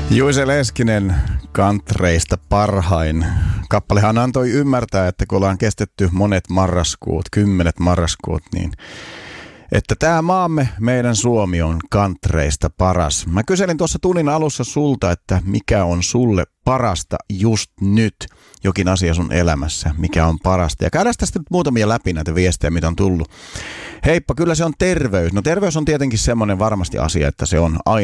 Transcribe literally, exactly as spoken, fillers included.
Juise Leskinen, Kantreista parhain. Kappalehan antoi ymmärtää, että kun ollaan kestetty monet marraskuut, kymmenet marraskuut, niin että tämä maamme, meidän Suomi on kantreista paras. Mä kyselin tuossa tunnin alussa sulta, että mikä on sulle parasta just nyt, jokin asia sun elämässä, mikä on parasta. Ja käydään tästä nyt muutamia läpi näitä viestejä, mitä on tullut. Heippa, kyllä se on terveys. No terveys on tietenkin semmoinen varmasti asia, että se on aina